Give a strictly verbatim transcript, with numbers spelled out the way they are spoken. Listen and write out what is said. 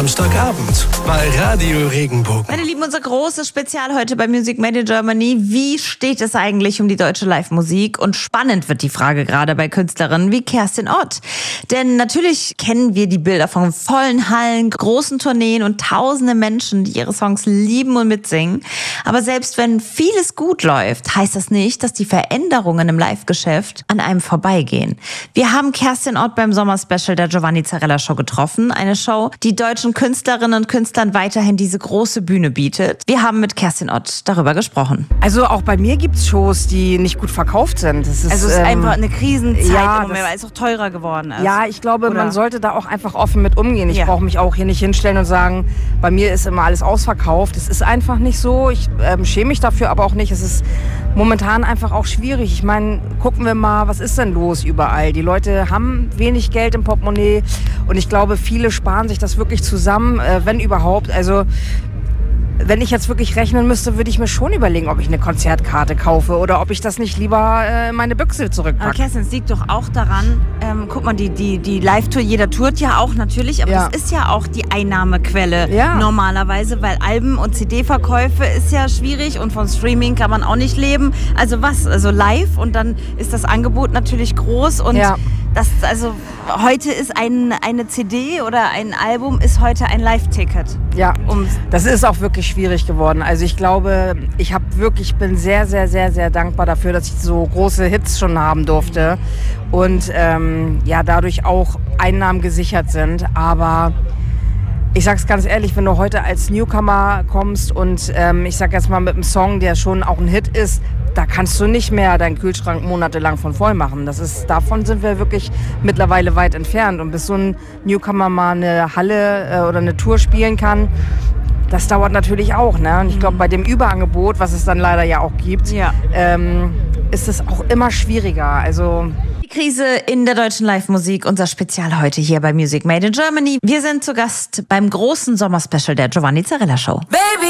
Samstagabend bei Radio Regenbogen. Meine Lieben, unser großes Spezial heute bei Music Made in Germany. Wie steht es eigentlich um die deutsche Live-Musik? Und spannend wird die Frage gerade bei Künstlerinnen wie Kerstin Ott. Denn natürlich kennen wir die Bilder von vollen Hallen, großen Tourneen und tausende Menschen, die ihre Songs lieben und mitsingen. Aber selbst wenn vieles gut läuft, heißt das nicht, dass die Veränderungen im Live-Geschäft an einem vorbeigehen. Wir haben Kerstin Ott beim Sommerspecial der Giovanni Zarella Show getroffen. Eine Show, die deutschen Künstlerinnen und Künstlern weiterhin diese große Bühne bietet. Wir haben mit Kerstin Ott darüber gesprochen. Also auch bei mir gibt es Shows, die nicht gut verkauft sind. Das ist, also es ist ähm, einfach eine Krisenzeit ja, im Moment, weil es auch teurer geworden ist. Ja, ich glaube, Oder? man sollte da auch einfach offen mit umgehen. Ich Ja. brauche mich auch hier nicht hinstellen und sagen, bei mir ist immer alles ausverkauft. Es ist einfach nicht so. Ich ähm, schäme mich dafür aber auch nicht. Es ist momentan einfach auch schwierig. Ich meine, gucken wir mal, was ist denn los überall? Die Leute haben wenig Geld im Portemonnaie und ich glaube, viele sparen sich das wirklich zusammen, äh, wenn überhaupt. Also wenn ich jetzt wirklich rechnen müsste, würde ich mir schon überlegen, ob ich eine Konzertkarte kaufe oder ob ich das nicht lieber äh, in meine Büchse zurückpacke. Aber Kerstin, es liegt doch auch daran, ähm, guck mal, die, die, die Live-Tour, jeder tourt ja auch natürlich, aber Ja. das ist ja auch die Einnahmequelle Ja. normalerweise, weil Alben- und C D-Verkäufe ist ja schwierig und von Streaming kann man auch nicht leben. Also was? Also live und dann ist das Angebot natürlich groß und Ja. das, also heute ist ein, eine C D oder ein Album ist heute ein Live-Ticket. Ja, Um, das ist auch wirklich schwierig geworden. Also ich glaube, ich habe wirklich, bin sehr, sehr, sehr, sehr dankbar dafür, dass ich so große Hits schon haben durfte und ähm, ja, dadurch auch Einnahmen gesichert sind. Aber ich sag's ganz ehrlich, wenn du heute als Newcomer kommst und ähm, ich sag jetzt mal mit einem Song, der schon auch ein Hit ist, da kannst du nicht mehr deinen Kühlschrank monatelang von voll machen. Das ist, davon sind wir wirklich mittlerweile weit entfernt. Und bis so ein Newcomer mal eine Halle äh, oder eine Tour spielen kann, das dauert natürlich auch. Ne? Und ich glaube, bei dem Überangebot, was es dann leider ja auch gibt, Ja. ähm, ist es auch immer schwieriger. Also Die Krise in der deutschen Live-Musik, unser Spezial heute hier bei Music Made in Germany. Wir sind zu Gast beim großen Sommerspecial der Giovanni Zarella Show. Baby